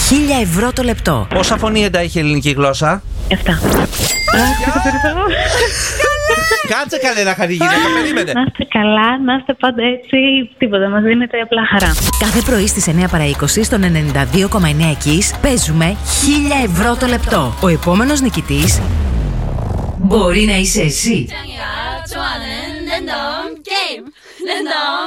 1.000 € το λεπτό. Πόσα φωνήεντα έχει η ελληνική γλώσσα? 7. Κάτσε καλέ να χαρεί γυναίκα, περίμενε. Να είστε καλά, να είστε πάντα έτσι. Τίποτα, μας δίνετε απλά χαρά. Κάθε πρωί στις 9 παρά 20 στον 92,9 Kiss παίζουμε 1.000 € το λεπτό. Ο επόμενος νικητής μπορεί να είσαι εσύ.